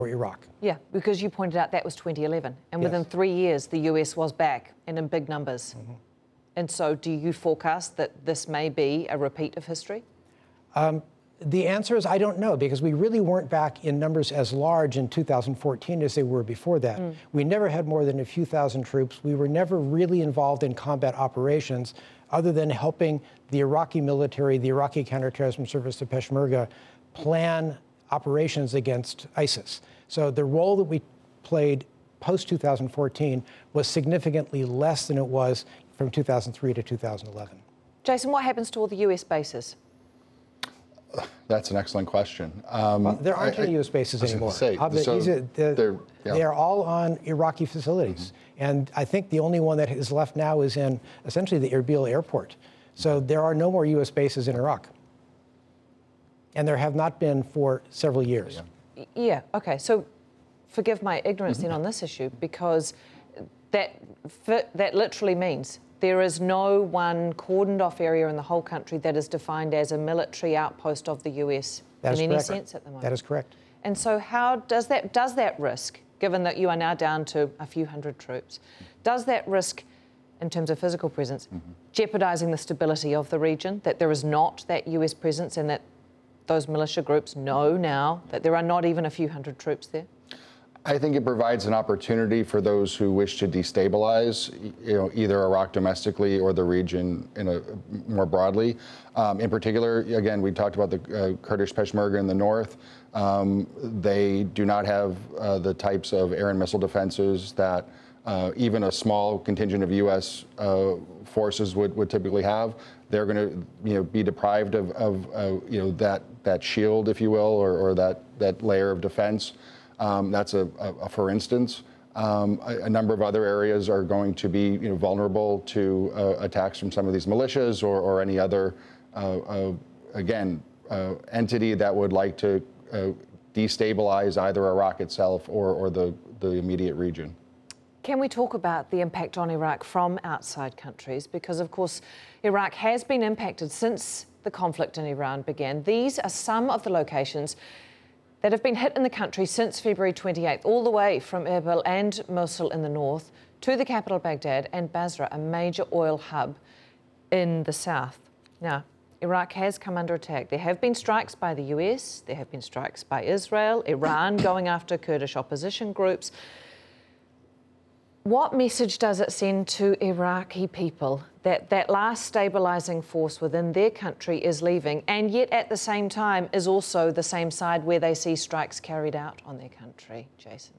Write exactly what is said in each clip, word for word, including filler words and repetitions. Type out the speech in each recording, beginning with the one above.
for Iraq. Yeah, because you pointed out that was twenty eleven, and Yes. within three years the U S was back and in big numbers. Mm-hmm. And so do you forecast that this may be a repeat of history? Um, the answer is I don't know, because we really weren't back in numbers as large in two thousand fourteen as they were before that. Mm. We never had more than a few thousand troops. We were never really involved in combat operations other than helping the Iraqi military, the Iraqi counterterrorism service, the Peshmerga, plan operations against ISIS. So the role that we played post two thousand fourteen was significantly less than it was from two thousand three to two thousand eleven. Jason, what happens to all the U S bases? That's an excellent question. Um, well, there aren't I, any U S bases anymore. Say, uh, the, so these are, the, yeah. They are all on Iraqi facilities. Mm-hmm. And I think the only one that is left now is in essentially the Erbil airport. So there are no more U S bases in Iraq. And there have not been for several years. Yeah, yeah. Okay. So forgive my ignorance mm-hmm. then on this issue, because that, that literally means there is no one cordoned off area in the whole country that is defined as a military outpost of the U S in any correct. sense at the moment. That is correct. And so how does that, does that risk, given that you are now down to a few hundred troops, does that risk, in terms of physical presence, mm-hmm. jeopardising the stability of the region, that there is not that U S presence and that those militia groups know now that there are not even a few hundred troops there? I think it provides an opportunity for those who wish to destabilize, you know, either Iraq domestically or the region in a more broadly. Um, in particular, again, we talked about the uh, Kurdish Peshmerga in the north. Um, they do not have uh, the types of air and missile defenses that uh, even a small contingent of U S uh, forces would, would typically have. They're going to, you know, be deprived of, of uh, you know, that that shield, if you will, or, or that that layer of defense. Um, that's a, a, a for instance. Um, a, a number of other areas are going to be, you know, vulnerable to uh, attacks from some of these militias or, or any other, uh, uh, again, uh, entity that would like to uh, destabilize either Iraq itself or, or the, the immediate region. Can we talk about the impact on Iraq from outside countries? Because, of course, Iraq has been impacted since the conflict in Iran began. These are some of the locations that have been hit in the country since February twenty-eighth, all the way from Erbil and Mosul in the north to the capital Baghdad and Basra, a major oil hub in the south. Now, Iraq has come under attack. There have been strikes by the U S, there have been strikes by Israel, Iran going after Kurdish opposition groups. What message does it send to Iraqi people that that last stabilising force within their country is leaving, and yet at the same time is also the same side where they see strikes carried out on their country? Jason?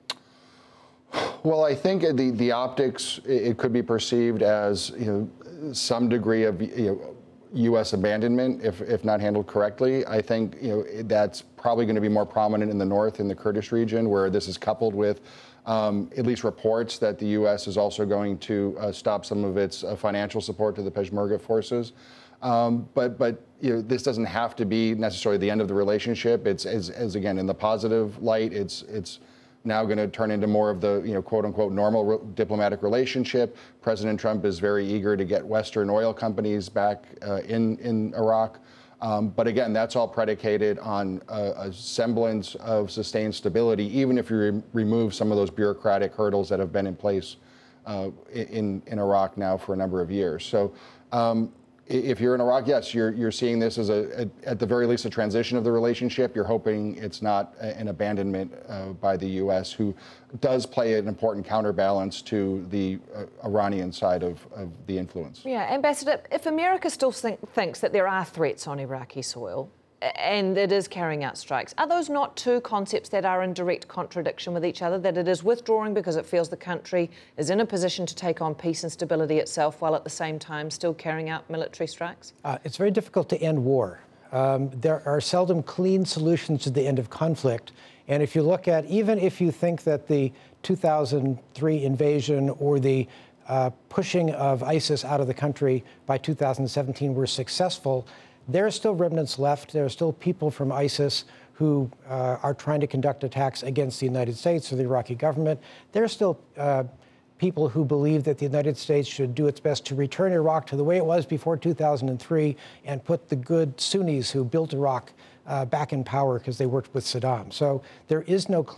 Well, I think the, the optics, it could be perceived as, you know, some degree of, you know, U S abandonment, if, if not handled correctly. I think, you know, that's probably going to be more prominent in the north, in the Kurdish region, where this is coupled with Um, at least reports that the U S is also going to uh, stop some of its uh, financial support to the Peshmerga forces. Um, but, but you know, this doesn't have to be necessarily the end of the relationship. It's, as, as again, in the positive light, it's, it's now going to turn into more of the, you know, quote unquote, normal re diplomatic relationship. President Trump is very eager to get Western oil companies back uh, in, in Iraq. Um, but again, that's all predicated on a, a semblance of sustained stability, even if you re remove some of those bureaucratic hurdles that have been in place uh, in, in Iraq now for a number of years. So um, if you're in Iraq, yes, you're, you're seeing this as, a, a, at the very least, a transition of the relationship. You're hoping it's not a, an abandonment uh, by the U S, who does play an important counterbalance to the uh, Iranian side of, of the influence. Yeah, Ambassador, if America still think, thinks that there are threats on Iraqi soil and it is carrying out strikes, are those not two concepts that are in direct contradiction with each other, that it is withdrawing because it feels the country is in a position to take on peace and stability itself while at the same time still carrying out military strikes? Uh, it's very difficult to end war. Um, there are seldom clean solutions to the end of conflict. And if you look at, even if you think that the two thousand three invasion or the uh, pushing of ISIS out of the country by two thousand seventeen were successful, there are still remnants left. There are still people from ISIS who uh, are trying to conduct attacks against the United States or the Iraqi government. There are still uh, people who believe that the United States should do its best to return Iraq to the way it was before two thousand three and put the good Sunnis who built Iraq uh, back in power because they worked with Saddam. So there is no clean